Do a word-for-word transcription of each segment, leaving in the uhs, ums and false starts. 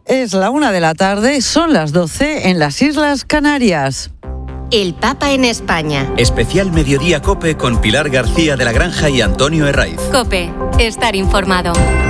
Es la una de la tarde, son las doce en las Islas Canarias. El Papa en España. Especial Mediodía COPE con Pilar García de la Granja y Antonio Herraiz. COPE, estar informado.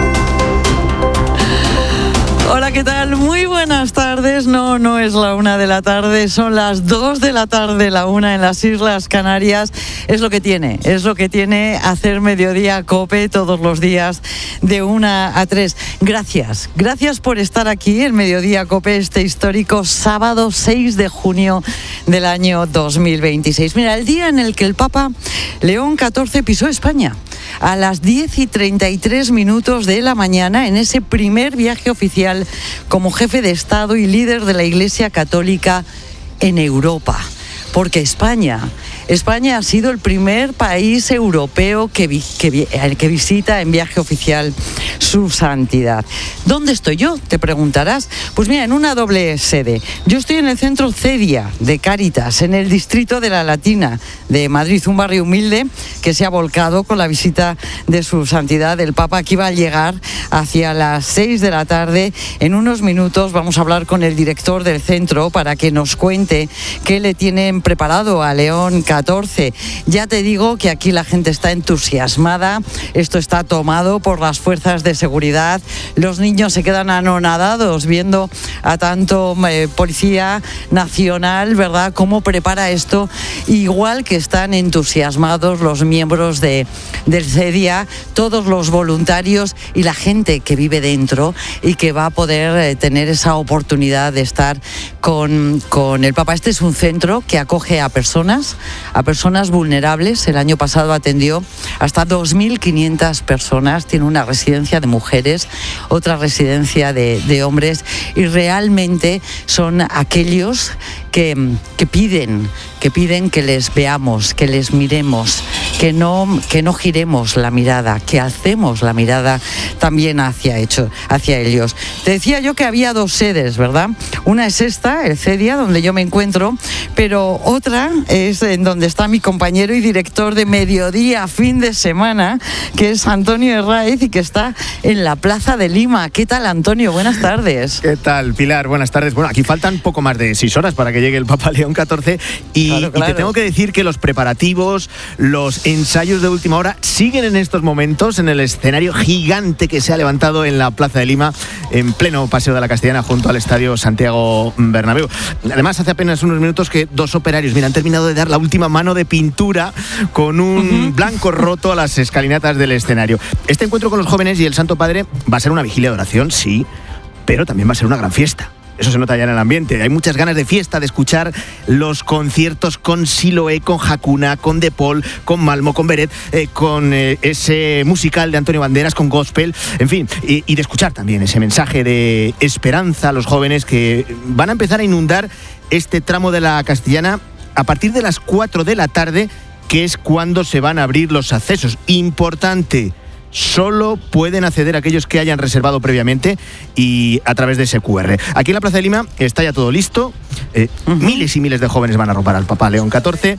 Hola, ¿qué tal? Muy buenas tardes. No, no es la una de la tarde, son las dos de la tarde, la una en las Islas Canarias. Es lo que tiene, es lo que tiene hacer Mediodía COPE todos los días de una a tres. Gracias, gracias por estar aquí en Mediodía COPE este histórico sábado seis de junio del año dos mil veintiséis. Mira, el día en el que el Papa León catorce pisó España. A las diez y treinta y tres minutos de la mañana, en ese primer viaje oficial como jefe de Estado y líder de la Iglesia Católica en Europa. Porque España, España ha sido el primer país europeo que, vi, que, que visita en viaje oficial su santidad. ¿Dónde estoy yo? Te preguntarás. Pues mira, en una doble sede. Yo estoy en el centro Cedia de Cáritas, en el distrito de La Latina de Madrid, un barrio humilde que se ha volcado con la visita de su santidad, el Papa, que iba a llegar hacia las seis de la tarde. En unos minutos vamos a hablar con el director del centro para que nos cuente qué le tienen preparado a León catorce. Ya te digo que aquí la gente está entusiasmada, esto está tomado por las fuerzas de seguridad, los niños se quedan anonadados viendo a tanto eh, policía nacional, ¿verdad?, cómo prepara esto, igual que están entusiasmados los miembros de, del Cedia, todos los voluntarios y la gente que vive dentro y que va a poder eh, tener esa oportunidad de estar con, con el Papa. Este es un centro que acoge a personas, a personas vulnerables. El año pasado atendió hasta dos mil quinientas personas, tiene una residencia de mujeres, otra residencia de, de hombres, y realmente son aquellos que, que piden, que piden que les veamos, que les miremos, que no, que no giremos la mirada, que alcemos la mirada también hacia, hecho, hacia ellos. Te decía yo que había dos sedes, ¿verdad? Una es esta, el Cedia, donde yo me encuentro, pero otra es en donde está mi compañero y director de Mediodía Fin de Semana, que es Antonio Herraiz, y que está en la Plaza de Lima. ¿Qué tal, Antonio? Buenas tardes. ¿Qué tal, Pilar? Buenas tardes. Bueno, aquí faltan poco más de seis horas para que llegue el Papa León catorce y, claro, claro. y te tengo que decir que los preparativos, los ensayos de última hora siguen en estos momentos en el escenario gigante que se ha levantado en la Plaza de Lima, en pleno Paseo de la Castellana, junto al Estadio Santiago Bernabéu. Además, hace apenas unos minutos que dos operarios, mira, han terminado de dar la última mano de pintura con un uh-huh. blanco roto a las escalinatas del escenario. Este encuentro con los jóvenes y el Santo Padre va a ser una vigilia de oración, sí, pero también va a ser una gran fiesta. Eso se nota ya en el ambiente. Hay muchas ganas de fiesta, de escuchar los conciertos con Siloé, con Hakuna, con De Paul, con Malmo, con Beret, eh, con eh, ese musical de Antonio Banderas, con gospel, en fin, y, y de escuchar también ese mensaje de esperanza a los jóvenes que van a empezar a inundar este tramo de la Castellana a partir de las cuatro de la tarde, que es cuando se van a abrir los accesos. Importante, solo pueden acceder aquellos que hayan reservado previamente y a través de ese cu erre. Aquí en la Plaza de Lima está ya todo listo. Eh, uh-huh. Miles y miles de jóvenes van a arropar al Papa León catorce.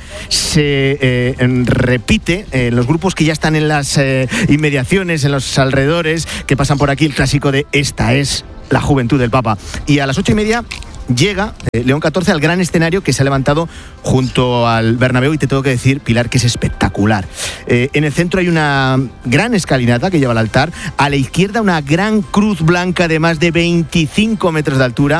Se eh, repite en eh, los grupos que ya están en las eh, inmediaciones, en los alrededores, que pasan por aquí el clásico de esta es la juventud del Papa. Y a las ocho y media llega eh, León catorce al gran escenario que se ha levantado junto al Bernabéu, y te tengo que decir, Pilar, que es espectacular. Eh, en el centro hay una gran escalinata que lleva al altar, a la izquierda una gran cruz blanca de más de veinticinco metros de altura,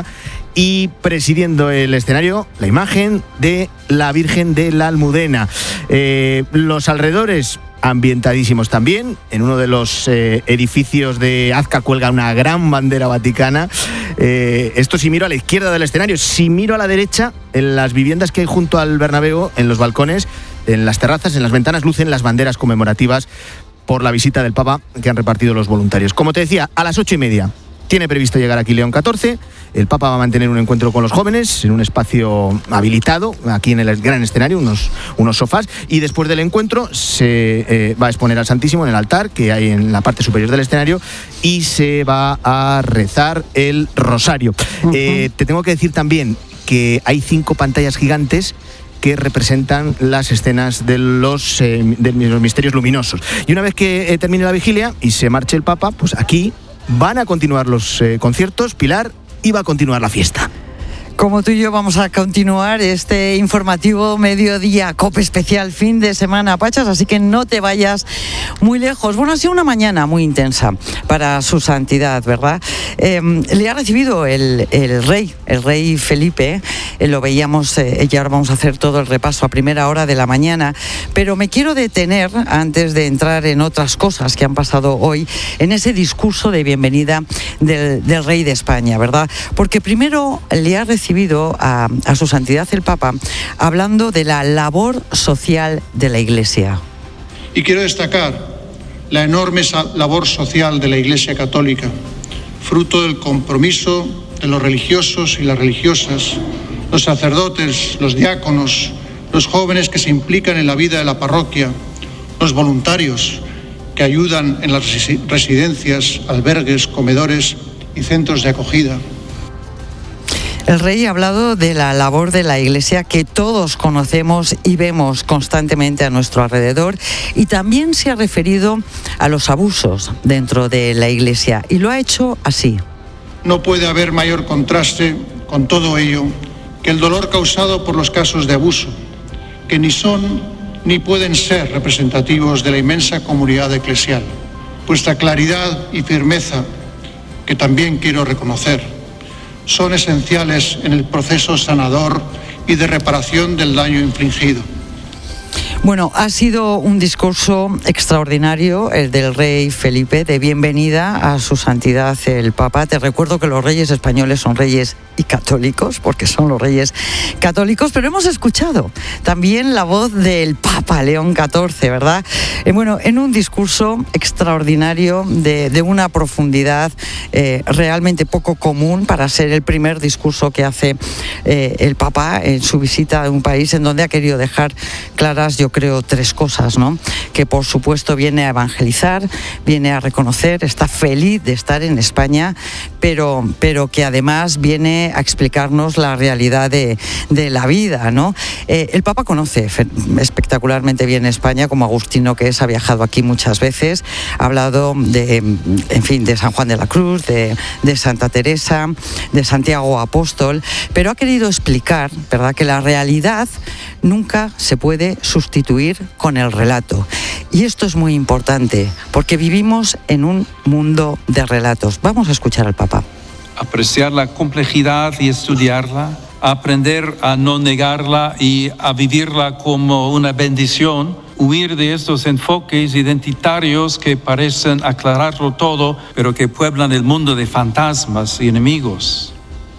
y presidiendo el escenario la imagen de la Virgen de la Almudena. Eh, los alrededores ambientadísimos también. En uno de los eh, edificios de Azca cuelga una gran bandera vaticana. Eh, esto si miro a la izquierda del escenario. Si miro a la derecha, en las viviendas que hay junto al Bernabéu, en los balcones, en las terrazas, en las ventanas, lucen las banderas conmemorativas por la visita del Papa que han repartido los voluntarios. Como te decía, a las ocho y media tiene previsto llegar aquí León catorce. El Papa va a mantener un encuentro con los jóvenes en un espacio habilitado, aquí en el gran escenario, unos, unos sofás, y después del encuentro se eh, va a exponer al Santísimo en el altar que hay en la parte superior del escenario, y se va a rezar el rosario. Uh-huh. Eh, te tengo que decir también que hay cinco pantallas gigantes que representan las escenas de los, eh, de los misterios luminosos. Y una vez que eh, termine la vigilia y se marche el Papa, pues aquí van a continuar los eh, conciertos, Pilar, iba a continuar la fiesta. Como tú y yo vamos a continuar este informativo mediodía COPE especial fin de semana, Pachas, así que no te vayas muy lejos. Bueno, ha sido una mañana muy intensa para su santidad, ¿verdad? Eh, le ha recibido el, el rey, el rey Felipe, eh, lo veíamos, eh, y ahora vamos a hacer todo el repaso a primera hora de la mañana, pero me quiero detener, antes de entrar en otras cosas que han pasado hoy, en ese discurso de bienvenida del, del rey de España, ¿verdad? Porque primero le ha recibido A, a su santidad el Papa hablando de la labor social de la Iglesia. Y quiero destacar la enorme labor social de la Iglesia Católica, fruto del compromiso de los religiosos y las religiosas, los sacerdotes, los diáconos, los jóvenes que se implican en la vida de la parroquia, los voluntarios que ayudan en las residencias, albergues, comedores y centros de acogida. El rey ha hablado de la labor de la Iglesia que todos conocemos y vemos constantemente a nuestro alrededor, y también se ha referido a los abusos dentro de la Iglesia, y lo ha hecho así. No puede haber mayor contraste con todo ello que el dolor causado por los casos de abuso, que ni son ni pueden ser representativos de la inmensa comunidad eclesial. Vuestra claridad y firmeza, que también quiero reconocer, son esenciales en el proceso sanador y de reparación del daño infligido. Bueno, ha sido un discurso extraordinario el del rey Felipe, de bienvenida a su santidad el Papa. Te recuerdo que los reyes españoles son reyes y católicos, porque son los reyes católicos, pero hemos escuchado también la voz del Papa León catorce, ¿verdad? Eh, bueno, en un discurso extraordinario de, de una profundidad eh, realmente poco común para ser el primer discurso que hace eh, el Papa en su visita a un país en donde ha querido dejar claras, yo creo, tres cosas, ¿no? Que por supuesto viene a evangelizar, viene a reconocer, está feliz de estar en España, pero, pero que además viene a explicarnos la realidad de, de la vida, ¿no? Eh, el Papa conoce espectacularmente bien España, como agustino que es, ha viajado aquí muchas veces, ha hablado de, en fin, de San Juan de la Cruz, de, de Santa Teresa, de Santiago Apóstol, pero ha querido explicar, ¿verdad?, que la realidad nunca se puede sustituir con el relato. Y esto es muy importante, porque vivimos en un mundo de relatos. Vamos a escuchar al Papa. Apreciar la complejidad y estudiarla, aprender a no negarla y a vivirla como una bendición, huir de estos enfoques identitarios que parecen aclararlo todo, pero que pueblan el mundo de fantasmas y enemigos.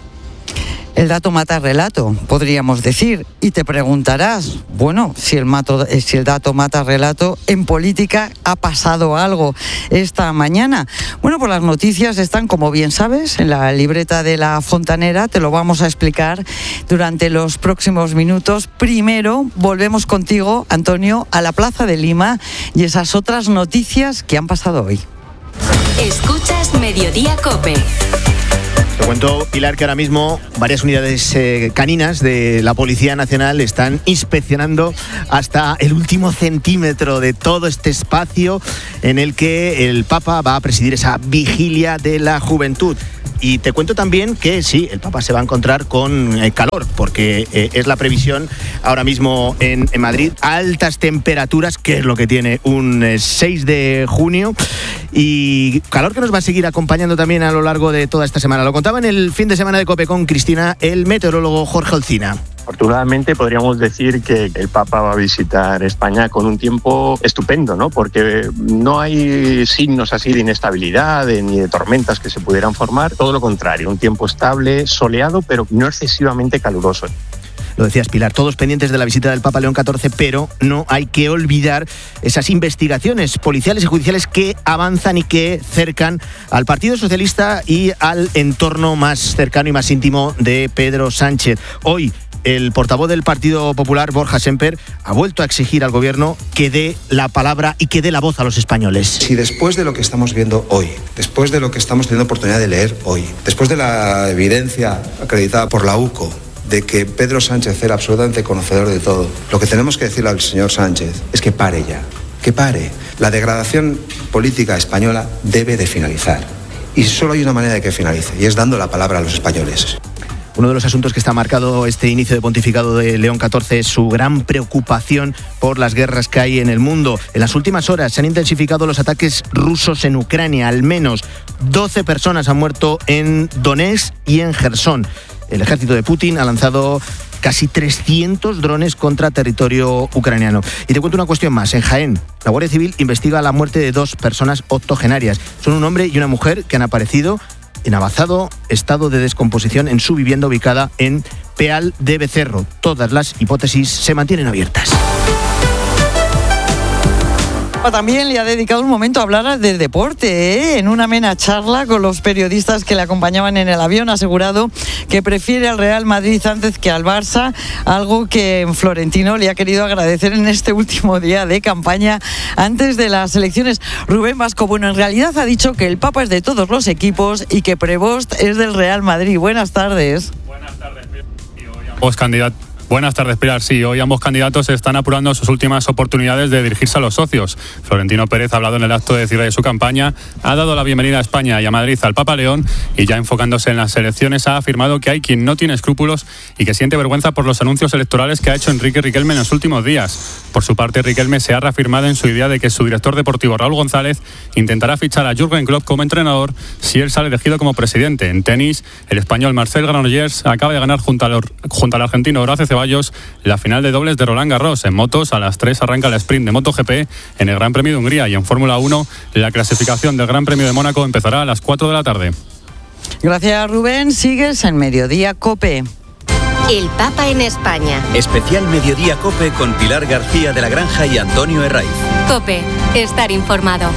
El dato mata relato, podríamos decir. Y te preguntarás, bueno, si el, mato, si el dato mata relato, en política ha pasado algo esta mañana. Bueno, pues las noticias están, como bien sabes, en la libreta de La Fontanera. Te lo vamos a explicar durante los próximos minutos. Primero, volvemos contigo, Antonio, a la Plaza de Lima y esas otras noticias que han pasado hoy. Escuchas Mediodía COPE. Te cuento, Pilar, que ahora mismo varias unidades eh, caninas de la Policía Nacional están inspeccionando hasta el último centímetro de todo este espacio en el que el Papa va a presidir esa vigilia de la juventud. Y te cuento también que sí, el Papa se va a encontrar con eh, calor, porque eh, es la previsión ahora mismo en, en Madrid. Altas temperaturas, que es lo que tiene un eh, seis de junio. Y calor que nos va a seguir acompañando también a lo largo de toda esta semana. Lo contaba en el fin de semana de COPE con Cristina, el meteorólogo Jorge Olcina. Afortunadamente podríamos decir que el Papa va a visitar España con un tiempo estupendo, ¿no? Porque no hay signos así de inestabilidad de, ni de tormentas que se pudieran formar. Todo lo contrario, un tiempo estable, soleado, pero no excesivamente caluroso. Lo decías, Pilar, todos pendientes de la visita del Papa León catorce, pero no hay que olvidar esas investigaciones policiales y judiciales que avanzan y que cercan al Partido Socialista y al entorno más cercano y más íntimo de Pedro Sánchez. Hoy, el portavoz del Partido Popular, Borja Semper, ha vuelto a exigir al gobierno que dé la palabra y que dé la voz a los españoles. Si después de lo que estamos viendo hoy, después de lo que estamos teniendo oportunidad de leer hoy, después de la evidencia acreditada por la U C O de que Pedro Sánchez era absolutamente conocedor de todo, lo que tenemos que decirle al señor Sánchez es que pare ya, que pare. La degradación política española debe de finalizar. Y solo hay una manera de que finalice, y es dando la palabra a los españoles. Uno de los asuntos que está marcado este inicio de pontificado de León catorce es su gran preocupación por las guerras que hay en el mundo. En las últimas horas se han intensificado los ataques rusos en Ucrania. Al menos doce personas han muerto en Donetsk y en Jersón. El ejército de Putin ha lanzado casi trescientos drones contra territorio ucraniano. Y te cuento una cuestión más. En Jaén, la Guardia Civil investiga la muerte de dos personas octogenarias. Son un hombre y una mujer que han aparecido en avanzado estado de descomposición en su vivienda ubicada en Peal de Becerro. Todas las hipótesis se mantienen abiertas. También le ha dedicado un momento a hablar del deporte, ¿eh? En una amena charla con los periodistas que le acompañaban en el avión, ha asegurado que prefiere al Real Madrid antes que al Barça, algo que Florentino le ha querido agradecer en este último día de campaña antes de las elecciones. Rubén Vasco, bueno, en realidad ha dicho que el Papa es de todos los equipos y que Prevost es del Real Madrid. Buenas tardes. Buenas tardes, Os candidato. Buenas tardes, Pilar. Sí, hoy ambos candidatos están apurando sus últimas oportunidades de dirigirse a los socios. Florentino Pérez ha hablado en el acto de cierre de su campaña, ha dado la bienvenida a España y a Madrid al Papa León y ya enfocándose en las elecciones ha afirmado que hay quien no tiene escrúpulos y que siente vergüenza por los anuncios electorales que ha hecho Enrique Riquelme en los últimos días. Por su parte, Riquelme se ha reafirmado en su idea de que su director deportivo Raúl González intentará fichar a Jürgen Klopp como entrenador si él sale elegido como presidente. En tenis, el español Marcel Granollers acaba de ganar junto al, junto al argentino Horacio Ceballos la final de dobles de Roland Garros. En motos, a las tres arranca el sprint de MotoGP en el Gran Premio de Hungría y en Fórmula uno la clasificación del Gran Premio de Mónaco empezará a las cuatro de la tarde. Gracias, Rubén. Sigues en Mediodía COPE. El Papa en España. Especial Mediodía COPE con Pilar García de la Granja y Antonio Herraiz. COPE, estar informado.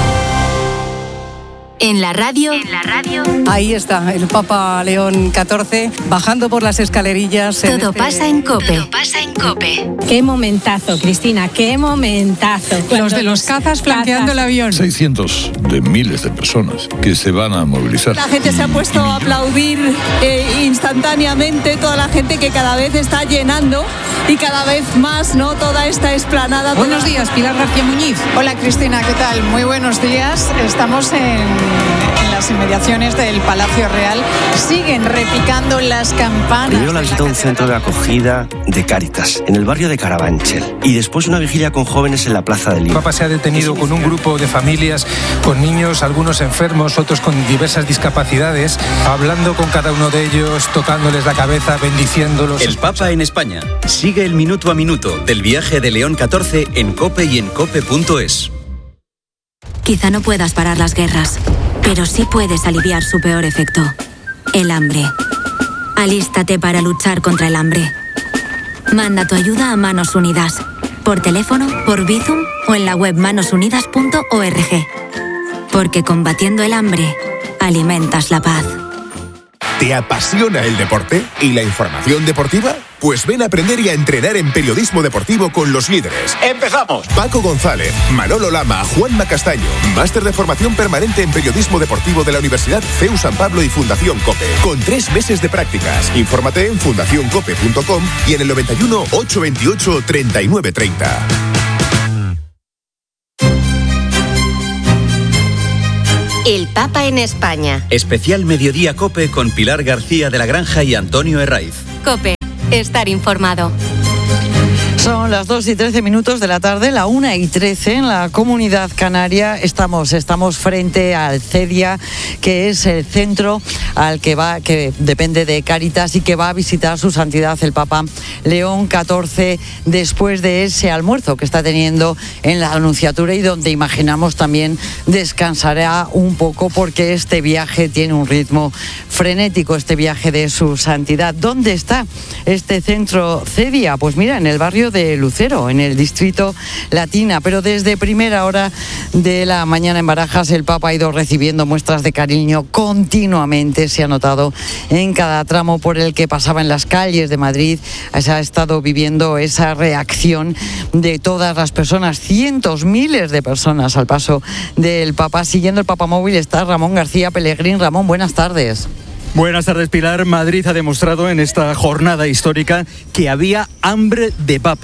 En la radio. En la radio. Ahí está el Papa León catorce bajando por las escalerillas. Todo este... pasa en COPE. Todo pasa en COPE. Qué momentazo, Cristina, qué momentazo. Cuando los de los cazas flanqueando el avión. seiscientos de miles de personas que se van a movilizar. La gente se ha puesto a aplaudir eh, instantáneamente, toda la gente que cada vez está llenando y cada vez más, ¿no? Toda esta explanada. Buenos toda... días, Pilar García Muñiz. Hola, Cristina, ¿qué tal? Muy buenos días. Estamos en... en las inmediaciones del Palacio Real. Siguen repicando las campanas. Primero la visita a un centro de acogida de Cáritas, en el barrio de Carabanchel, y después una vigilia con jóvenes en la Plaza del Libro. El Papa se ha detenido con un grupo de familias, con niños, algunos enfermos, otros con diversas discapacidades, hablando con cada uno de ellos, tocándoles la cabeza, bendiciéndolos. El Papa en España. Sigue el minuto a minuto del viaje de León catorce en COPE y en cope punto es. Quizá no puedas parar las guerras, pero sí puedes aliviar su peor efecto, el hambre. Alístate para luchar contra el hambre. Manda tu ayuda a Manos Unidas, por teléfono, por Bizum o en la web manos unidas punto org. Porque combatiendo el hambre, alimentas la paz. ¿Te apasiona el deporte y la información deportiva? Pues ven a aprender y a entrenar en periodismo deportivo con los líderes. ¡Empezamos! Paco González, Manolo Lama, Juanma Castaño. Máster de formación permanente en periodismo deportivo de la Universidad C E U San Pablo y Fundación COPE. Con tres meses de prácticas. Infórmate en fundación cope punto com y en el noventa y uno, ochocientos veintiocho, treinta y nueve treinta. El Papa en España. Especial Mediodía COPE con Pilar García de la Granja y Antonio Herraiz. COPE, estar informado. Son las dos y trece minutos de la tarde, la una y trece en la Comunidad Canaria. Estamos, estamos frente al CEDIA, que es el centro al que va, que depende de Cáritas y que va a visitar su santidad el Papa León catorce después de ese almuerzo que está teniendo en la Anunciatura y donde imaginamos también descansará un poco porque este viaje tiene un ritmo frenético, este viaje de su santidad. ¿Dónde está este centro CEDIA? Pues mira, en el barrio de Lucero, en el distrito Latina, pero desde primera hora de la mañana en Barajas el Papa ha ido recibiendo muestras de cariño continuamente, se ha notado en cada tramo por el que pasaba en las calles de Madrid, se ha estado viviendo esa reacción de todas las personas, cientos, miles de personas al paso del Papa. Siguiendo el Papamóvil está Ramón García Pellegrín. Ramón, buenas tardes. Buenas tardes, Pilar. Madrid ha demostrado en esta jornada histórica que había hambre de papa.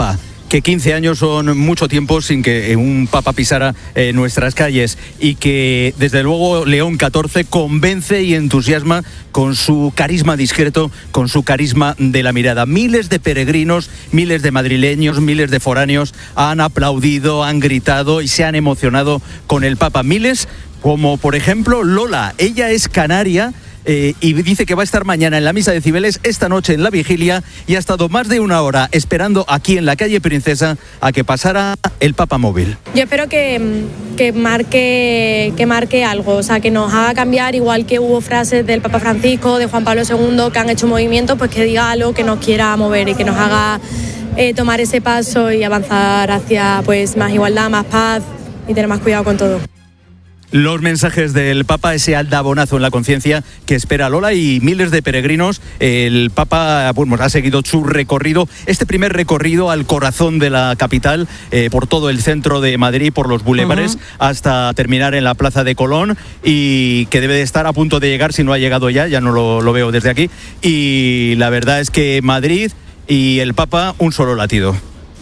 que quince años son mucho tiempo sin que un papa pisara eh, nuestras calles, y que desde luego León catorce convence y entusiasma con su carisma discreto, con su carisma de la mirada. Miles de peregrinos, miles de madrileños, miles de foráneos han aplaudido, han gritado y se han emocionado con el Papa. Miles, como por ejemplo Lola. Ella es canaria eh, y dice que va a estar mañana en la misa de Cibeles, esta noche en la vigilia, y ha estado más de una hora esperando aquí en la calle Princesa a que pasara el Papa móvil. Yo espero que, que, marque, que marque algo, o sea, que nos haga cambiar, igual que hubo frases del Papa Francisco, de Juan Pablo segundo, que han hecho movimientos, pues que diga algo que nos quiera mover y que nos haga eh, tomar ese paso y avanzar hacia pues más igualdad, más paz y tener más cuidado con todo. Los mensajes del Papa, ese aldabonazo en la conciencia que espera Lola y miles de peregrinos. El Papa bueno, ha seguido su recorrido, este primer recorrido al corazón de la capital, eh, por todo el centro de Madrid, por los bulevares, uh-huh. hasta terminar en la Plaza de Colón, y que debe de estar a punto de llegar, si no ha llegado ya, ya no lo, lo veo desde aquí. Y la verdad es que Madrid y el Papa, un solo latido.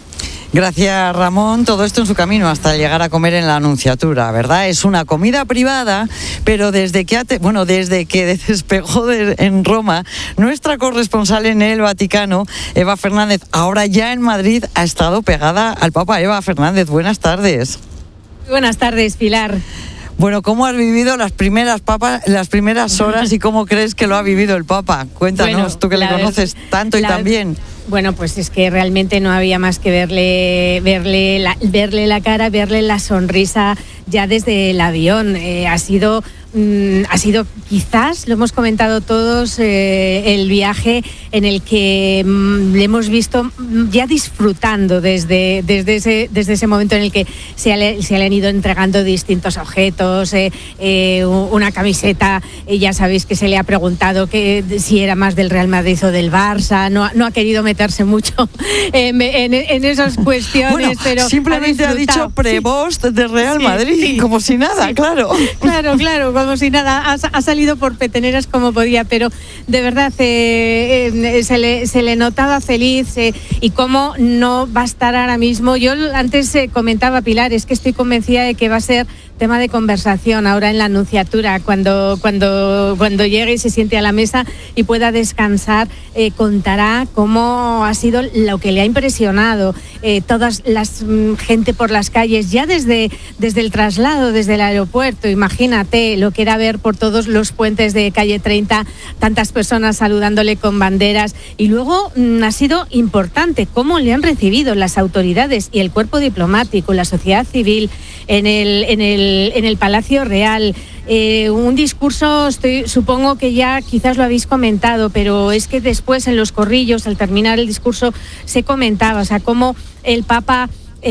Gracias, Ramón. Todo esto en su camino hasta llegar a comer en la Anunciatura, ¿verdad? Es una comida privada, pero desde que, ate- bueno, desde que despegó de, en Roma, nuestra corresponsal en el Vaticano, Eva Fernández, ahora ya en Madrid, ha estado pegada al Papa. Eva Fernández, buenas tardes. Buenas tardes, Pilar. Bueno, ¿cómo has vivido las primeras papas, las primeras horas y cómo crees que lo ha vivido el Papa? Cuéntanos, bueno, tú que le conoces ver, tanto y la, tan bien. Bueno, pues es que realmente no había más que verle, verle, la, verle la cara, verle la sonrisa ya desde el avión. Eh, ha sido... Ha sido quizás, lo hemos comentado todos, eh, el viaje en el que mm, le hemos visto ya disfrutando desde, desde, ese, desde ese momento en el que se, le, se le han ido entregando distintos objetos, eh, eh, una camiseta, eh, ya sabéis que se le ha preguntado que, si era más del Real Madrid o del Barça, no, no ha querido meterse mucho en, en, en esas cuestiones, bueno, pero simplemente ha, ha dicho prevost sí. de Real Madrid, sí, sí, como si nada, sí. claro. Claro, claro, como si nada, ha, ha salido por peteneras como podía, pero de verdad eh, eh, se, le, se le notaba feliz eh, y cómo no va a estar ahora mismo. Yo antes eh, comentaba, Pilar, es que estoy convencida de que va a ser tema de conversación ahora en la Anunciatura, cuando, cuando, cuando llegue y se siente a la mesa y pueda descansar, eh, contará cómo ha sido lo que le ha impresionado, eh, todas las mm, gente por las calles, ya desde, desde el traslado, desde el aeropuerto. Imagínate lo que era ver por todos los puentes de calle treinta, tantas personas saludándole con banderas, y luego mm, ha sido importante cómo le han recibido las autoridades y el cuerpo diplomático, la sociedad civil en el, en el en el Palacio Real. Eh, un discurso, estoy, supongo que ya quizás lo habéis comentado, pero es que después en los corrillos, al terminar el discurso, se comentaba, o sea, cómo el Papa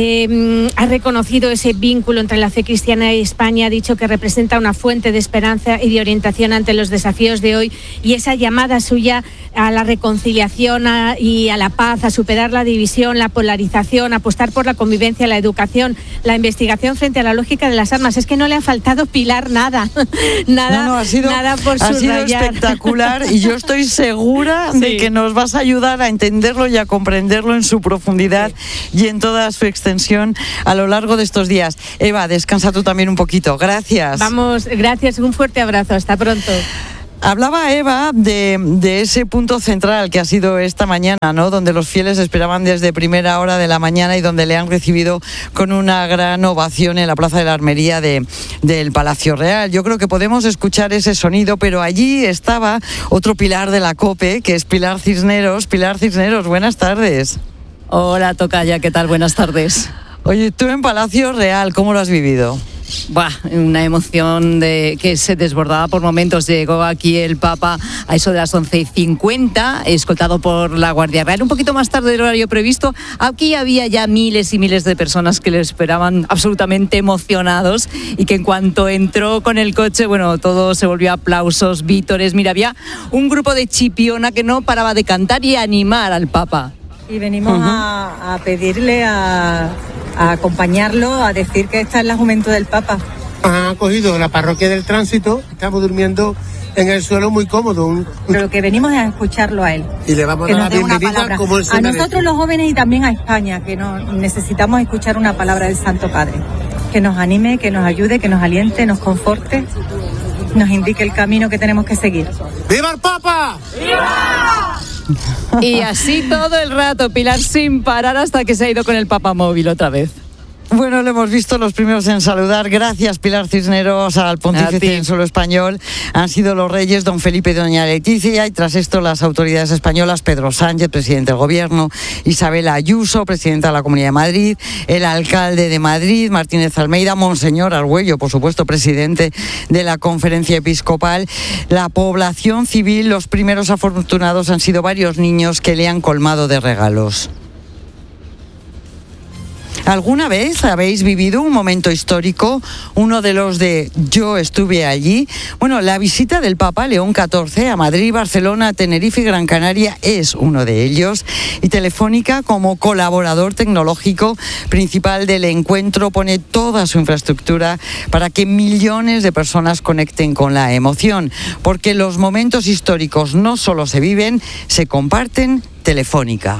Eh, ha reconocido ese vínculo entre la fe cristiana y España, ha dicho que representa una fuente de esperanza y de orientación ante los desafíos de hoy, y esa llamada suya a la reconciliación a, y a la paz, a superar la división, la polarización, a apostar por la convivencia, la educación, la investigación frente a la lógica de las armas. Es que no le ha faltado, Pilar, nada, nada, no, no, ha sido, nada por ha subrayar. sido espectacular, y yo estoy segura sí. de que nos vas a ayudar a entenderlo y a comprenderlo en su profundidad sí. y en toda su extensión a lo largo de estos días. Eva, descansa tú también un poquito. Gracias. Vamos, gracias, un fuerte abrazo. Hasta pronto. Hablaba Eva de, de ese punto central que ha sido esta mañana, ¿no? Donde los fieles esperaban desde primera hora de la mañana y donde le han recibido con una gran ovación en la Plaza de la Armería de, del Palacio Real. Yo creo que podemos escuchar ese sonido, pero allí estaba otro pilar de la COPE, que es Pilar Cisneros. Pilar Cisneros, buenas tardes. Hola, tocaya, ¿qué tal? Buenas tardes. Oye, tú en Palacio Real, ¿cómo lo has vivido? Buah, una emoción de que se desbordaba por momentos. Llegó aquí el Papa a eso de las once y cincuenta, escoltado por la Guardia Real, un poquito más tarde del horario previsto. Aquí había ya miles y miles de personas que le esperaban absolutamente emocionados, y que en cuanto entró con el coche, bueno, todo se volvió aplausos, vítores. Mira, había un grupo de Chipiona que no paraba de cantar y animar al Papa. Y venimos uh-huh. a, a pedirle, a, a acompañarlo, a decir que esta es la juventud del Papa. Ha acogido la parroquia del Tránsito, estamos durmiendo en el suelo muy cómodo. Un... Pero lo que venimos es a escucharlo a él. Y le vamos a dar la bienvenida como él se a merece. nosotros los jóvenes y también a España, que no, necesitamos escuchar una palabra del Santo Padre. Que nos anime, que nos ayude, que nos aliente, nos conforte, nos indique el camino que tenemos que seguir. ¡Viva el Papa! ¡Viva! Y así todo el rato, Pilar, sin parar hasta que se ha ido con el papamóvil otra vez. Bueno, lo hemos visto los primeros en saludar. Gracias, Pilar Cisneros, al pontífice en suelo español. Han sido los reyes don Felipe y doña Leticia, y tras esto las autoridades españolas, Pedro Sánchez, presidente del gobierno, Isabel Ayuso, presidenta de la Comunidad de Madrid, el alcalde de Madrid, Martínez Almeida, Monseñor Argüello, por supuesto, presidente de la Conferencia Episcopal, la población civil. Los primeros afortunados han sido varios niños que le han colmado de regalos. ¿Alguna vez habéis vivido un momento histórico, uno de los de yo estuve allí? Bueno, la visita del Papa León catorce a Madrid, Barcelona, Tenerife y Gran Canaria es uno de ellos. Y Telefónica, como colaborador tecnológico principal del encuentro, pone toda su infraestructura para que millones de personas conecten con la emoción. Porque los momentos históricos no solo se viven, se comparten. Telefónica.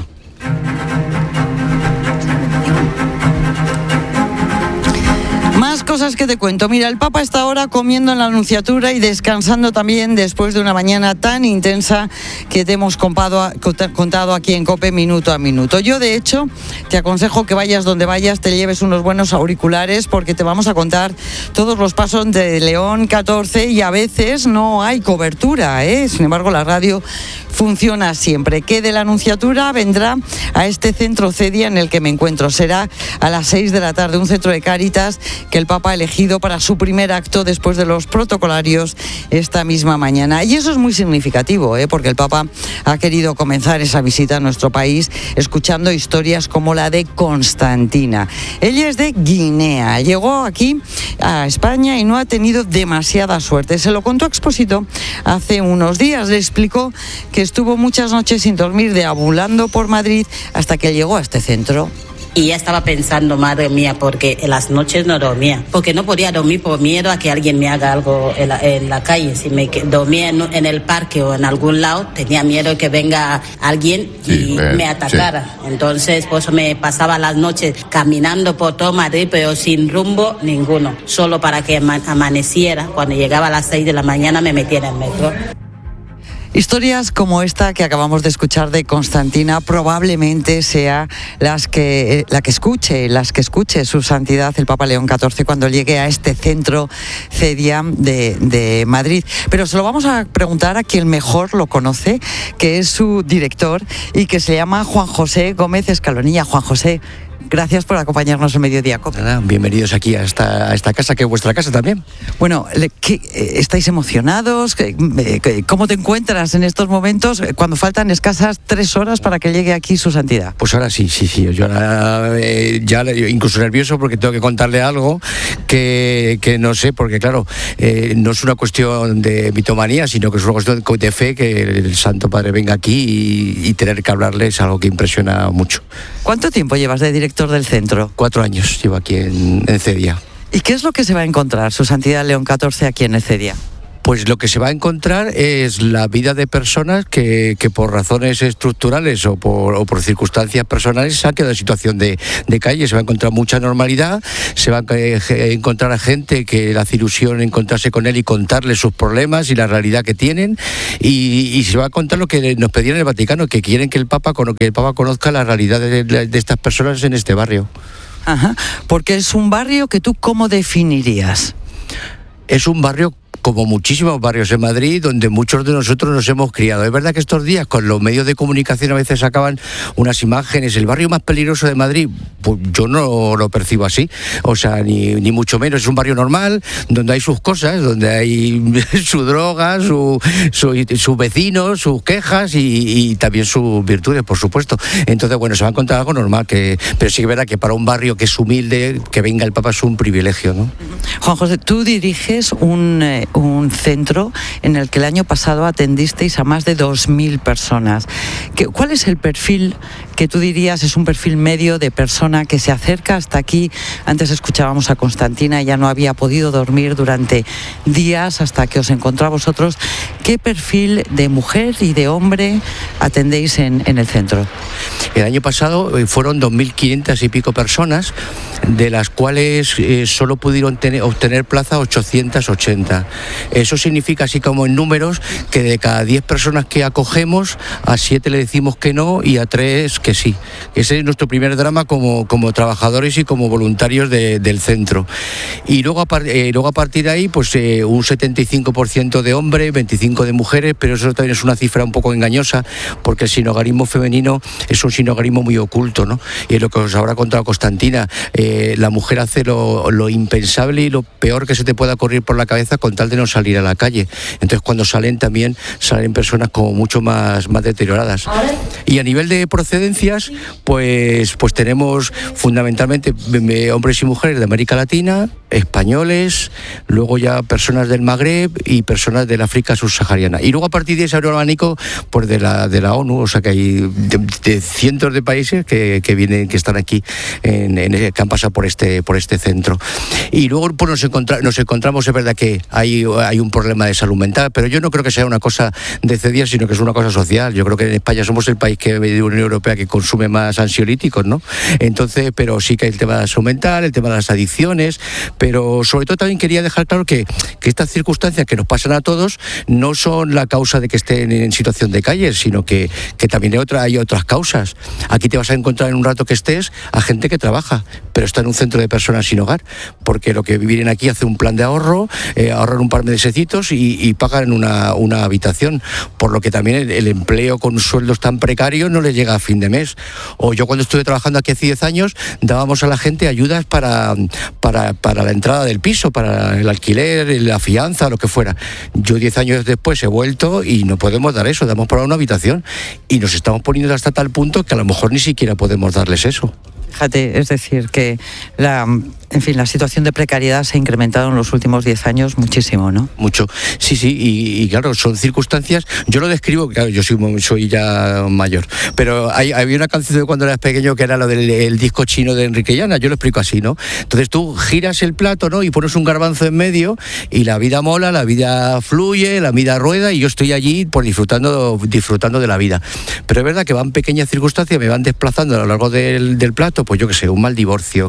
Más cosas que te cuento. Mira, el Papa está ahora comiendo en la Nunciatura y descansando también después de una mañana tan intensa que te hemos contado, contado aquí en COPE minuto a minuto. Yo, de hecho, te aconsejo que vayas donde vayas, te lleves unos buenos auriculares, porque te vamos a contar todos los pasos de León catorce y a veces no hay cobertura, ¿eh? Sin embargo, la radio funciona siempre. Que de la Anunciatura vendrá a este centro Cedia en el que me encuentro. Será a las seis de la tarde, un centro de Cáritas que el Papa ha elegido para su primer acto después de los protocolarios esta misma mañana. Y eso es muy significativo, ¿eh? Porque el Papa ha querido comenzar esa visita a nuestro país escuchando historias como la de Constantina. Ella es de Guinea. Llegó aquí a España y no ha tenido demasiada suerte. Se lo contó Expósito hace unos días. Le explicó que estuvo muchas noches sin dormir, deambulando por Madrid hasta que llegó a este centro. Y ya estaba pensando, madre mía, porque en las noches no dormía, porque no podía dormir por miedo a que alguien me haga algo en la, en la calle. Si me dormía en, en el parque o en algún lado, tenía miedo de que venga alguien y sí, eh, me atacara. Sí. Entonces, por eso me pasaba las noches caminando por todo Madrid, pero sin rumbo ninguno, solo para que amaneciera. Cuando llegaba a las seis de la mañana me metiera en el metro. Historias como esta que acabamos de escuchar de Constantina probablemente sea las que, la que escuche, las que escuche su santidad el Papa León catorce cuando llegue a este centro Cedia de, de Madrid. Pero se lo vamos a preguntar a quien mejor lo conoce, que es su director y que se llama Juan José Gómez Escalonilla. Juan José, gracias por acompañarnos en Mediodía Cope. Nada, bienvenidos aquí a esta, a esta casa, que es vuestra casa también. Bueno, ¿qué, ¿estáis emocionados? ¿Cómo te encuentras en estos momentos cuando faltan escasas tres horas para que llegue aquí su santidad? Pues ahora sí, sí, sí. Yo ahora eh, ya incluso nervioso porque tengo que contarle algo que, que no sé, porque claro, eh, no es una cuestión de mitomanía, sino que es una cuestión de fe, que el Santo Padre venga aquí y, y tener que hablarle es algo que impresiona mucho. ¿Cuánto tiempo llevas de director del centro? Cuatro años llevo aquí en, en Cedia. ¿Y qué es lo que se va a encontrar su santidad León catorce aquí en el Cedia? Pues lo que se va a encontrar es la vida de personas que, que por razones estructurales o por, o por circunstancias personales se han quedado en situación de, de calle. Se va a encontrar mucha normalidad, se va a encontrar a gente que le hace ilusión encontrarse con él y contarle sus problemas y la realidad que tienen, y, y se va a contar lo que nos pedían en el Vaticano, que quieren que el Papa, que el Papa conozca la realidad de, de estas personas en este barrio. Ajá, porque es un barrio que tú, ¿cómo definirías? Es un barrio como muchísimos barrios en Madrid, donde muchos de nosotros nos hemos criado. Es verdad que estos días con los medios de comunicación a veces sacaban unas imágenes, el barrio más peligroso de Madrid, pues yo no lo percibo así, o sea, ni, ni mucho menos. Es un barrio normal, donde hay sus cosas, donde hay su droga, su, su, sus vecinos, sus quejas y, y también sus virtudes, por supuesto. Entonces, bueno, se va a encontrar algo normal, que, pero sí que es verdad que para un barrio que es humilde, que venga el Papa es un privilegio, ¿no? Juan José, tú diriges un... Eh, un centro en el que el año pasado atendisteis a más de dos mil personas. ¿Cuál es el perfil que tú dirías es un perfil medio de persona que se acerca hasta aquí? Antes escuchábamos a Constantina, ella no había podido dormir durante días hasta que os encontró a vosotros. ¿Qué perfil de mujer y de hombre atendéis en, en el centro? El año pasado fueron dos mil quinientas y pico personas, de las cuales eh, solo pudieron tener, obtener plaza ochocientas ochenta. Eso significa, así como en números, que de cada diez personas que acogemos, a siete le decimos que no y a tres que sí. Ese es nuestro primer drama como, como trabajadores y como voluntarios de, del centro. Y luego a, par, eh, luego a partir de ahí, pues eh, un setenta y cinco por ciento de hombres, veinticinco por ciento de mujeres, pero eso también es una cifra un poco engañosa, porque el sinogarismo femenino es un sinogarismo muy oculto, ¿no? Y es lo que os habrá contado Constantina. Eh, la mujer hace lo, lo impensable y lo peor que se te pueda ocurrir por la cabeza con tal de no salir a la calle. Entonces, cuando salen también salen personas como mucho más, más deterioradas. Y a nivel de procedencias, pues, pues tenemos fundamentalmente hombres y mujeres de América Latina, españoles, luego ya personas del Magreb y personas del África subsahariana. Y luego a partir de ese abanico, pues de la de la ONU, o sea que hay de, de cientos de países que, que vienen, que están aquí, en, en, que han pasado por este por este centro. Y luego pues nos, encontra, nos encontramos, es verdad que hay, hay un problema de salud mental, pero yo no creo que sea una cosa de C E D I A, sino que es una cosa social. Yo creo que en España somos el país que de la Unión Europea que consume más ansiolíticos, ¿no? Entonces, pero sí que hay el tema de la salud mental, el tema de las adicciones, pero sobre todo también quería dejar claro que, que estas circunstancias que nos pasan a todos no son la causa de que estén en situación de calle, sino que, que también hay, otra, hay otras causas. Aquí te vas a encontrar en un rato que estés a gente que trabaja, pero está en un centro de personas sin hogar, porque lo que vienen aquí hace un plan de ahorro, eh, ahorran un par de mesecitos y, y pagan una, una habitación, por lo que también el, el empleo con sueldos tan precarios no les llega a fin de mes. O yo cuando estuve trabajando aquí hace diez años, dábamos a la gente ayudas para, para, para la entrada del piso, para el alquiler, la fianza, lo que fuera. Yo diez años después he vuelto y no podemos dar eso, damos para una habitación y nos estamos poniendo hasta tal punto que a lo mejor ni siquiera podemos darles eso. Fíjate, es decir, que la, en fin, la situación de precariedad se ha incrementado en los últimos diez años muchísimo, ¿no? Mucho, sí, sí, y, y claro, son circunstancias, yo lo describo, claro, yo soy, soy ya mayor, pero hay, había una canción de cuando eras pequeño que era lo del el disco chino de Enrique Llana, yo lo explico así, ¿no? Entonces tú giras el plato, ¿no? Y pones un garbanzo en medio y la vida mola, la vida fluye, la vida rueda y yo estoy allí por disfrutando, disfrutando de la vida. Pero es verdad que van pequeñas circunstancias, me van desplazando a lo largo del, del plato, pues yo qué sé, un mal divorcio,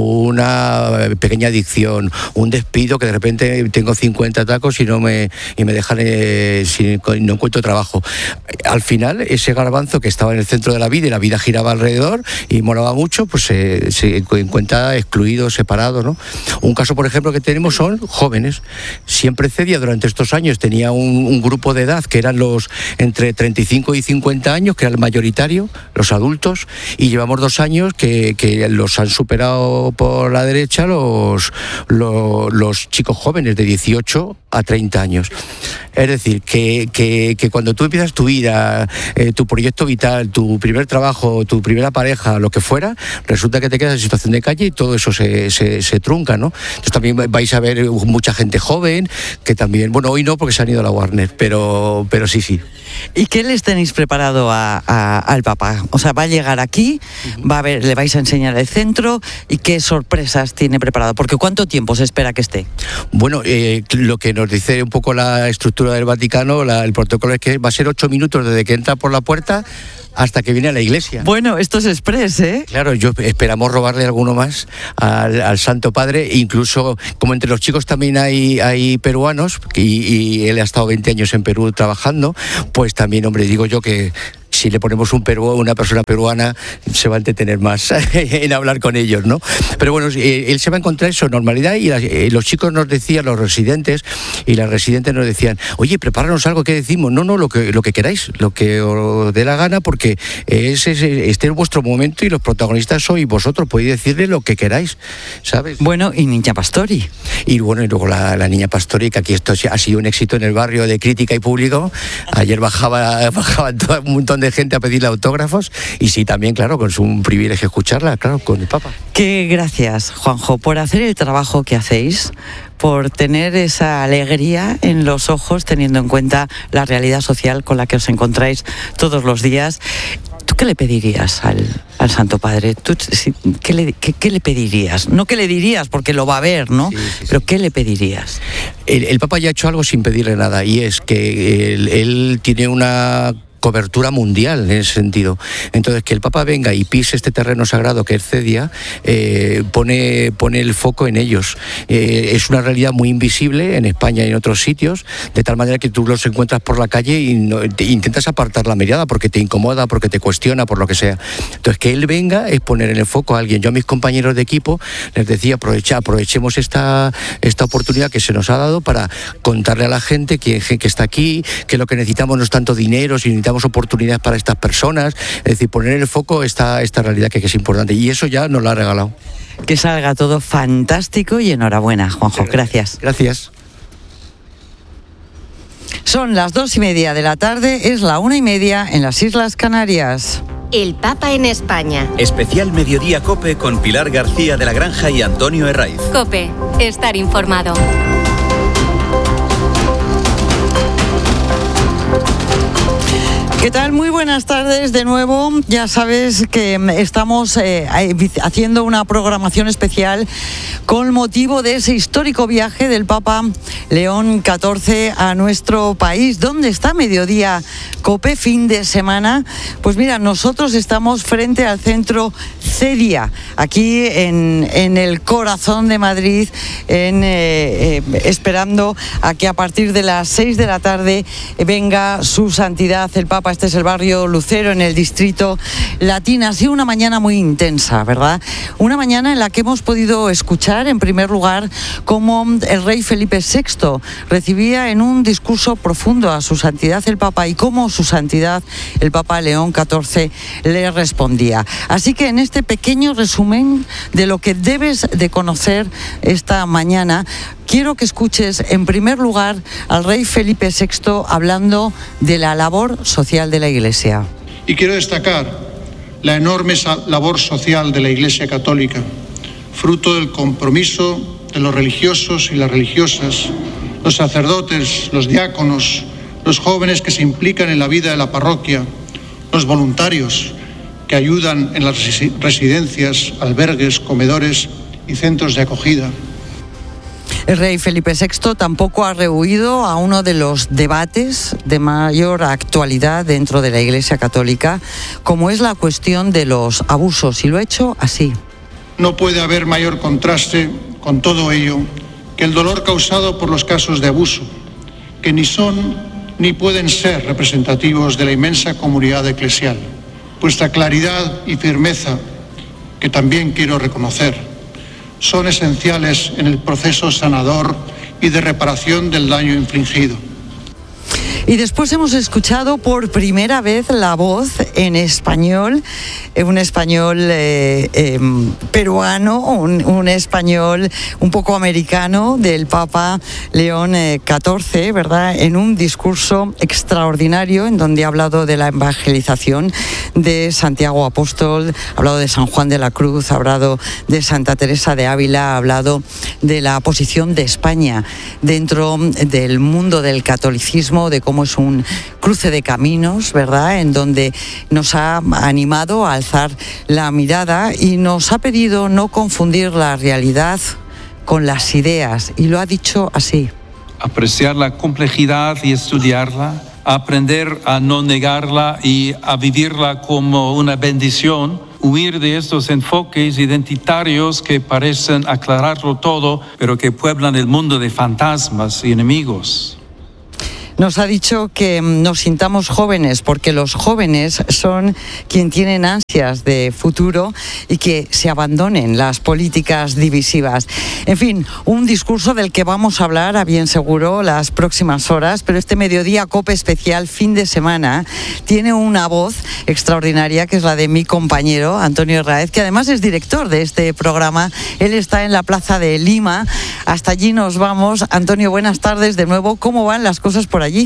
una pequeña adicción, un despido que de repente tengo cincuenta tacos y no me y me dejan eh, sin, no encuentro trabajo. Al final ese garbanzo que estaba en el centro de la vida y la vida giraba alrededor y molaba mucho, pues se, se encuentra excluido, separado, ¿no? Un caso, por ejemplo, que tenemos son jóvenes. Siempre C E D I A durante estos años tenía un, un grupo de edad que eran los entre treinta y cinco y cincuenta años, que era el mayoritario, los adultos, y llevamos dos años que que los han superado por la derecha los, los, los chicos jóvenes de dieciocho a treinta años. Es decir, que, que, que cuando tú empiezas tu vida, eh, tu proyecto vital, tu primer trabajo, tu primera pareja, lo que fuera, resulta que te quedas en situación de calle y todo eso se, se, se trunca, ¿no? Entonces también vais a ver mucha gente joven, que también, bueno, hoy no porque se han ido a la Warner, pero, pero sí, sí. ¿Y qué les tenéis preparado a, a, al papá? O sea, va a llegar aquí, va a ver, le vais a enseñar el centro y qué sorpresas tiene preparado, porque ¿cuánto tiempo se espera que esté? Bueno, eh, lo que nos dice un poco la estructura del Vaticano, la, el protocolo es que va a ser ocho minutos desde que entra por la puerta hasta que viene a la iglesia. Bueno, esto es express, ¿eh? Claro, yo esperamos robarle alguno más al, al Santo Padre, incluso como entre los chicos también hay, hay peruanos, y, y él ha estado veinte años en Perú trabajando, pues también, hombre, digo yo que si le ponemos un peruano, una persona peruana, se va a entretener más en hablar con ellos, ¿no? Pero bueno, él se va a encontrar eso, normalidad, y las, los chicos nos decían, los residentes, y las residentes nos decían, oye, prepáranos algo, ¿qué decimos? No, no, lo que, lo que queráis, lo que os dé la gana, porque es, es, este es vuestro momento y los protagonistas sois vosotros, podéis decirle lo que queráis, ¿sabes? Bueno, y Niña Pastori. Y bueno, y luego la, la Niña Pastori, que aquí esto ha sido un éxito en el barrio de crítica y público. Ayer bajaba, bajaban todo un montón de de gente a pedirle autógrafos y sí, también, claro, con su un privilegio escucharla, claro, con el Papa. Que gracias, Juanjo, por hacer el trabajo que hacéis, por tener esa alegría en los ojos, teniendo en cuenta la realidad social con la que os encontráis todos los días. ¿Tú qué le pedirías al, al Santo Padre? ¿Tú, qué, le, qué, ¿Qué le pedirías? No qué le dirías, porque lo va a ver, ¿no? Sí, sí, sí. Pero ¿qué le pedirías? El, el Papa ya ha hecho algo sin pedirle nada, y es que él, él tiene una cobertura mundial en ese sentido. Entonces, que el Papa venga y pise este terreno sagrado que es Cedia, eh, pone, pone el foco en ellos. Eh, es una realidad muy invisible en España y en otros sitios, de tal manera que tú los encuentras por la calle y no, te intentas apartar la mirada porque te incomoda, porque te cuestiona, por lo que sea. Entonces, que él venga es poner en el foco a alguien. Yo a mis compañeros de equipo les decía, aprovecha, aprovechemos esta, esta oportunidad que se nos ha dado para contarle a la gente que, que está aquí, que lo que necesitamos no es tanto dinero, sino necesitamos oportunidades para estas personas, es decir, poner en el foco esta, esta realidad que, que es importante, y eso ya nos lo ha regalado. Que salga todo fantástico y enhorabuena, Juanjo, gracias. Gracias. Son las dos y media de la tarde, es la una y media en las Islas Canarias. El Papa en España. Especial Mediodía COPE con Pilar García de la Granja y Antonio Herraiz. COPE, estar informado. ¿Qué tal? Muy buenas tardes de nuevo. Ya sabes que estamos eh, haciendo una programación especial con motivo de ese histórico viaje del Papa León catorce a nuestro país. ¿Dónde está Mediodía COPE fin de semana? Pues mira, nosotros estamos frente al centro Cedia, aquí en, en el corazón de Madrid, en, eh, eh, esperando a que a partir de las seis de la tarde venga su santidad el Papa. Este es el barrio Lucero, en el distrito Latina. Ha sido una mañana muy intensa, ¿verdad? Una mañana en la que hemos podido escuchar, en primer lugar, cómo el rey Felipe sexto recibía en un discurso profundo a su santidad el Papa y cómo su santidad el Papa León catorce le respondía. Así que en este pequeño resumen de lo que debes de conocer esta mañana, quiero que escuches en primer lugar al rey Felipe sexto hablando de la labor social de la Iglesia. Y quiero destacar la enorme labor social de la Iglesia Católica, fruto del compromiso de los religiosos y las religiosas, los sacerdotes, los diáconos, los jóvenes que se implican en la vida de la parroquia, los voluntarios que ayudan en las residencias, albergues, comedores y centros de acogida. El rey Felipe sexto tampoco ha rehuido a uno de los debates de mayor actualidad dentro de la Iglesia Católica, como es la cuestión de los abusos, y lo ha hecho así. No puede haber mayor contraste con todo ello que el dolor causado por los casos de abuso, que ni son ni pueden ser representativos de la inmensa comunidad eclesial. Vuestra claridad y firmeza, que también quiero reconocer, son esenciales en el proceso sanador y de reparación del daño infligido. Y después hemos escuchado por primera vez la voz en español, un español eh, eh, peruano, un, un español un poco americano del Papa León catorce, ¿verdad? En un discurso extraordinario en donde ha hablado de la evangelización de Santiago Apóstol, ha hablado de San Juan de la Cruz, ha hablado de Santa Teresa de Ávila, ha hablado de la posición de España dentro del mundo del catolicismo, de cómo es un cruce de caminos, ¿verdad?, en donde nos ha animado a alzar la mirada y nos ha pedido no confundir la realidad con las ideas, y lo ha dicho así. Apreciar la complejidad y estudiarla, aprender a no negarla y a vivirla como una bendición, huir de estos enfoques identitarios que parecen aclararlo todo, pero que pueblan el mundo de fantasmas y enemigos. Nos ha dicho que nos sintamos jóvenes, porque los jóvenes son quienes tienen ansias de futuro, y que se abandonen las políticas divisivas. En fin, un discurso del que vamos a hablar a bien seguro las próximas horas, pero este Mediodía COPE especial fin de semana tiene una voz extraordinaria, que es la de mi compañero Antonio Herraiz, que además es director de este programa. Él está en la Plaza de Lima. Hasta allí nos vamos. Antonio, buenas tardes de nuevo. ¿Cómo van las cosas por allí?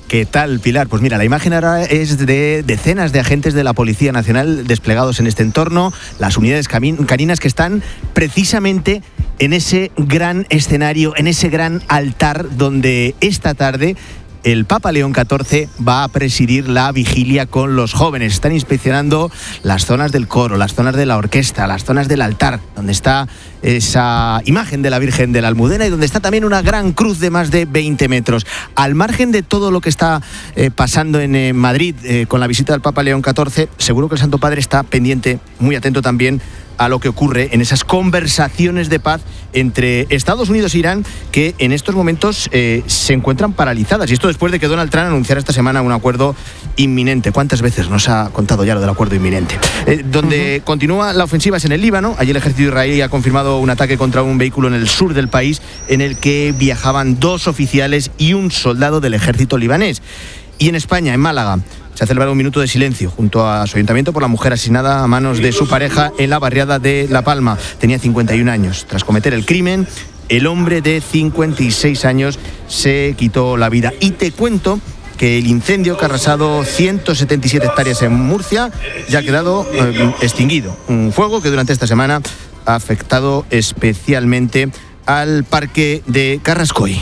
¿Qué tal, Pilar? Pues mira, la imagen ahora es de decenas de agentes de la Policía Nacional desplegados en este entorno, las unidades caninas que están precisamente en ese gran escenario, en ese gran altar donde esta tarde el Papa León catorce va a presidir la vigilia con los jóvenes. Están inspeccionando las zonas del coro, las zonas de la orquesta, las zonas del altar, donde está esa imagen de la Virgen de la Almudena y donde está también una gran cruz de más de veinte metros. Al margen de todo lo que está eh, pasando en eh, Madrid eh, con la visita del Papa León catorce, seguro que el Santo Padre está pendiente, muy atento también a lo que ocurre en esas conversaciones de paz entre Estados Unidos e Irán, que en estos momentos eh, se encuentran paralizadas. Y esto después de que Donald Trump anunciara esta semana un acuerdo inminente. ¿Cuántas veces nos ha contado ya lo del acuerdo inminente? Eh, donde uh-huh. continúa la ofensiva es en el Líbano. Allí el ejército israelí ha confirmado un ataque contra un vehículo en el sur del país en el que viajaban dos oficiales y un soldado del ejército libanés. Y en España, en Málaga, se ha celebrado un minuto de silencio junto a su ayuntamiento por la mujer asesinada a manos de su pareja en la barriada de La Palma. Tenía cincuenta y un años. Tras cometer el crimen, el hombre de cincuenta y seis años se quitó la vida. Y te cuento que el incendio que ha arrasado ciento setenta y siete hectáreas en Murcia ya ha quedado eh, extinguido. Un fuego que durante esta semana ha afectado especialmente al parque de Carrascoy.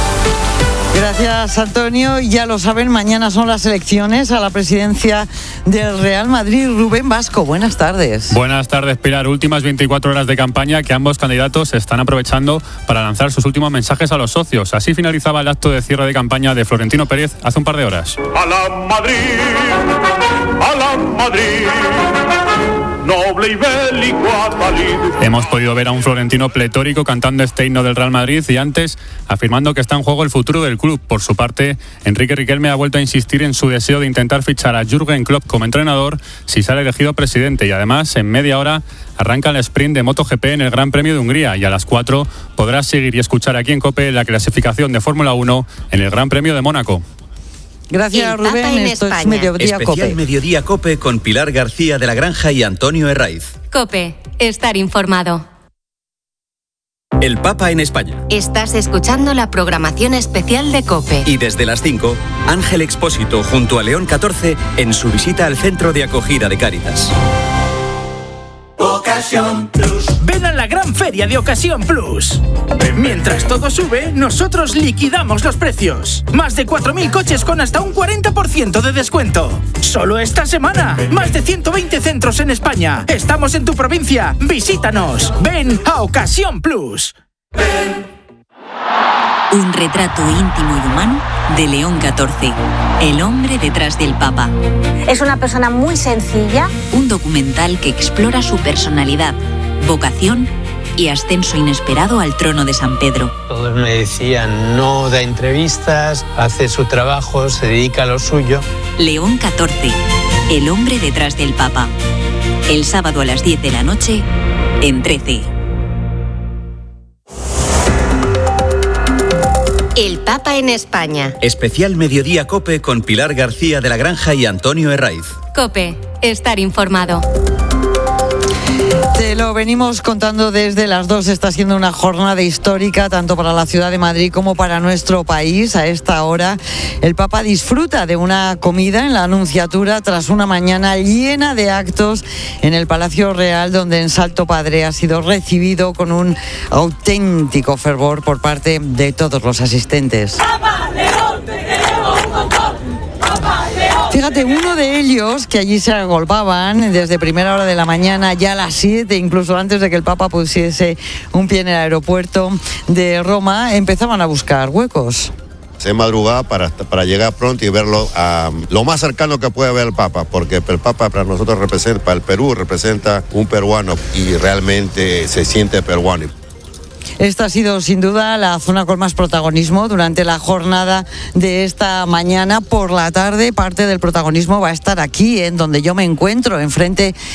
Gracias, Antonio. Ya lo saben, mañana son las elecciones a la presidencia del Real Madrid. Rubén Vasco, buenas tardes. Buenas tardes, Pilar. Últimas veinticuatro horas de campaña que ambos candidatos están aprovechando para lanzar sus últimos mensajes a los socios. Así finalizaba el acto de cierre de campaña de Florentino Pérez hace un par de horas. A la Madrid, a la Madrid. Noble y bélico Atalido. Hemos podido ver a un Florentino pletórico cantando este himno del Real Madrid y antes afirmando que está en juego el futuro del club. Por su parte, Enrique Riquelme ha vuelto a insistir en su deseo de intentar fichar a Jürgen Klopp como entrenador si sale elegido presidente. Y además, en media hora arranca el sprint de MotoGP en el Gran Premio de Hungría y a las cuatro podrás seguir y escuchar aquí en COPE la clasificación de Fórmula uno en el Gran Premio de Mónaco. Gracias, Rubén. Esto es Mediodía Especial COPE. Mediodía COPE con Pilar García de la Granja y Antonio Herraiz. COPE, estar informado. El Papa en España. Estás escuchando la programación especial de COPE. Y desde las cinco, Ángel Expósito junto a León catorce en su visita al centro de acogida de Cáritas. Ocasión Plus. Ven a la gran feria de Ocasión Plus. Mientras todo sube, nosotros liquidamos los precios. Más de cuatro mil coches con hasta un cuarenta por ciento de descuento. Solo esta semana. Más de ciento veinte centros en España. Estamos en tu provincia. Visítanos. Ven a Ocasión Plus. Ven. Un retrato íntimo y humano de León catorce, el hombre detrás del Papa. Es una persona muy sencilla. Un documental que explora su personalidad, vocación y ascenso inesperado al trono de San Pedro. Todos me decían, no da entrevistas, hace su trabajo, se dedica a lo suyo. León catorce, el hombre detrás del Papa. El sábado a las diez de la noche, en trece. El Papa en España. Especial Mediodía COPE con Pilar García de la Granja y Antonio Herraiz. COPE, estar informado. Te lo venimos contando desde las dos. Está siendo una jornada histórica tanto para la ciudad de Madrid como para nuestro país. A esta hora el Papa disfruta de una comida en la Anunciatura tras una mañana llena de actos en el Palacio Real, donde en Salto Padre ha sido recibido con un auténtico fervor por parte de todos los asistentes. ¡Papa León, te queremos un montón! ¡Papa León! Fíjate, uno de ellos que allí se agolpaban desde primera hora de la mañana, ya a las siete, incluso antes de que el Papa pusiese un pie en el aeropuerto de Roma, empezaban a buscar huecos. Se madrugaba para, para llegar pronto y verlo a lo más cercano que puede ver el Papa, porque el Papa para nosotros representa, para el Perú representa un peruano y realmente se siente peruano. Esta ha sido sin duda la zona con más protagonismo durante la jornada de esta mañana. Por la tarde parte del protagonismo va a estar aquí, en donde yo me encuentro, enfrente